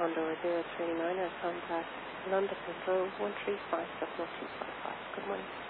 Condor 039, or contact London Control 135.0255. Good morning.